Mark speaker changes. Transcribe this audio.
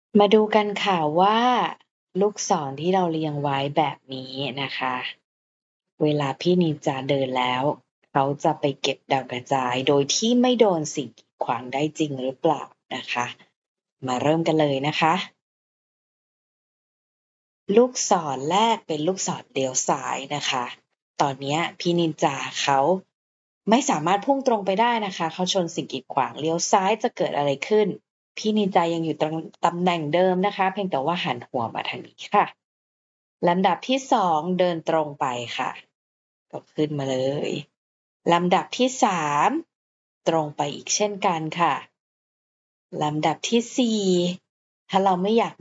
Speaker 1: มาดูกันค่ะว่าลูกศรที่เราเรียงไว้แบบนี้นะคะเวลาพี่นินจาเดินแล้วเขาจะไปเก็บดาวกระจายโดยที่ไม่โดนสิ่งกีดขวางได้จริงหรือเปล่านะคะมาเริ่มกันเลยนะคะลูกศรแรกเป็นลูกศรเลี้ยวซ้ายนะคะตอนนี้พี่นินจาเขาไม่สามารถพุ่งตรงไปได้นะคะเขาชนสิ่งกีดขวางเลี้ยวซ้ายจะเกิดอะไรขึ้นพี่นินจายังอยู่ตำแหน่งเดิมนะคะเพียงแต่ว่าหันหัวมาทางนี้ค่ะลำดับที่2เดินตรงไปค่ะก็ขึ้นมาเลยลำดับที่3ตรงไปอีกเช่นกันค่ะลำดับที่4ถ้าเราไม่อยาก